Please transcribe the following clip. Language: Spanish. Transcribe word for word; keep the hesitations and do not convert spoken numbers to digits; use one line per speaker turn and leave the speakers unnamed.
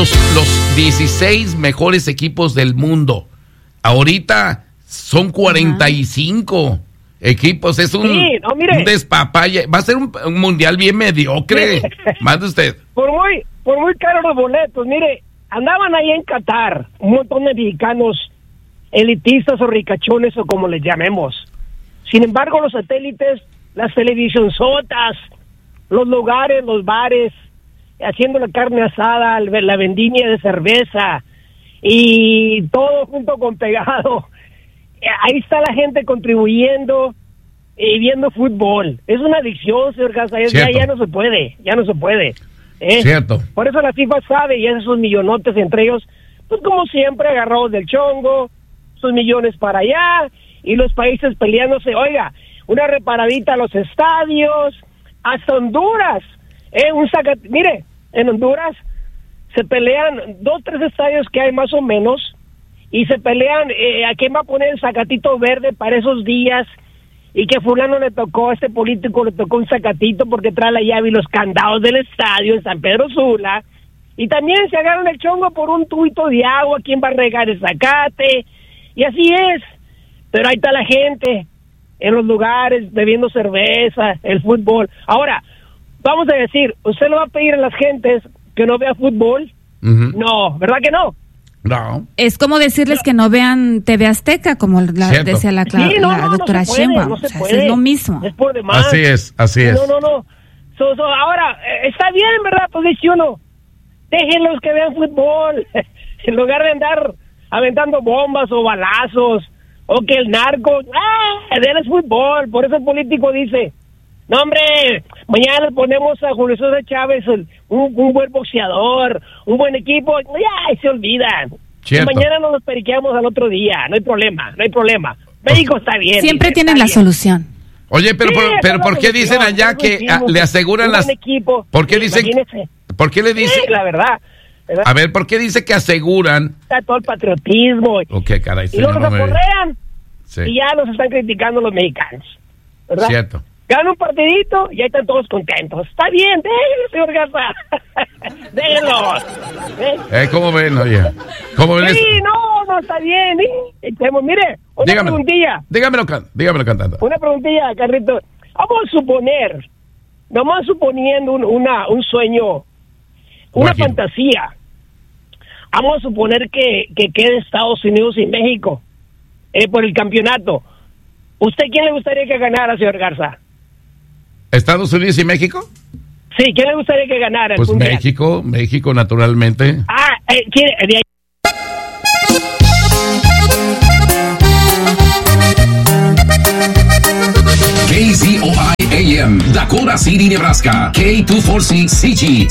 los, los dieciséis mejores equipos del mundo. Ahorita son cuarenta y cinco uh-huh. equipos. Es un, sí, no, mire, un despapalle. Va a ser un, un mundial bien mediocre. Más de usted.
Por muy, por muy caros los boletos. Mire, andaban ahí en Qatar un montón de mexicanos elitistas o ricachones o como les llamemos. Sin embargo, los satélites, las televisionzotas, los lugares, los bares, haciendo la carne asada, la vendimia de cerveza y todo junto con pegado. Ahí está la gente contribuyendo y viendo fútbol. Es una adicción, señor Garza. Ya, ya no se puede, ya no se puede. ¿eh?
Cierto.
Por eso la FIFA sabe y hace sus millonotes entre ellos, pues como siempre, agarrados del chongo, sus millones para allá y los países peleándose. Oiga, una reparadita a los estadios, hasta Honduras. Eh, un saca... Mire, en Honduras se pelean dos, tres estadios que hay más o menos y se pelean eh, a quién va a poner el zacatito verde para esos días y que fulano le tocó, a este político le tocó un zacatito porque trae la llave y los candados del estadio en San Pedro Sula y también se agarran el chongo por un tubito de agua, quién va a regar el zacate y así es, pero ahí está la gente en los lugares bebiendo cerveza, el fútbol. Ahora, vamos a decir, ¿usted le va a pedir a las gentes que no vea fútbol? Uh-huh. No, ¿verdad que no?
No.
Es como decirles no. que no vean T V Azteca, como la, decía la, sí, no, la no, doctora no Sheinbaum. No o sea, es lo mismo.
Es por demás.
Así es, así es.
No, no, no. So, so, ahora, eh, está bien, ¿verdad? Pues dice uno, déjenlos que vean fútbol, en lugar de andar aventando bombas o balazos, o que el narco, ¡ah! Denles fútbol. Por eso el político dice, no, hombre, mañana ponemos a Julio César Chávez, un, un buen boxeador, un buen equipo, ya, se olvidan. Y mañana nos los periqueamos al otro día, no hay problema, no hay problema. México está bien.
Siempre
dice,
tienen la
bien.
solución.
Oye, pero, sí, por, pero ¿por qué dicen allá que a, le aseguran las...
Equipo,
¿Por qué dicen? ¿Por qué le dicen?
Sí, la verdad. ¿verdad?
A ver, ¿por qué dice que aseguran?
Está todo el patriotismo.
Ok, caray.
Y luego nos aporrean.
Sí.
Y ya nos están criticando los mexicanos. ¿Verdad?
Cierto.
Gana un partidito y ahí están todos contentos. Está bien, déjenlo, señor Garza. Déjenlo.
¿Eh? ¿Eh? ¿Cómo ven, oye? ¿Cómo ven?
Sí, eso? no, no, está bien. ¿eh? Mire, una dígamelo, preguntilla.
Dígamelo, dígamelo cantando.
Una preguntilla, Carrito. Vamos a suponer, nomás suponiendo un, una, un sueño, una Imagino. fantasía. Vamos a suponer que, que quede Estados Unidos y México eh, por el campeonato. ¿Usted quién le gustaría que ganara, señor Garza?
¿Estados Unidos y México?
Sí, ¿quién le gustaría que ganara?
Pues México, México naturalmente.
Ah, eh, ¿quiere? De ahí.
K Z O I A M, Dakota City, Nebraska. K dos cuarenta y seis C G,